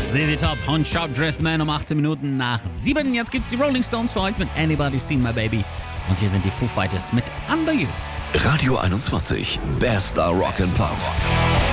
ZZ Top und Sharp Dressed Man um 18 Minuten nach 7. Jetzt gibt's die Rolling Stones für euch mit Anybody Seen My Baby. Und hier sind die Foo Fighters mit Under You. Radio 21, bester Rock and Pop.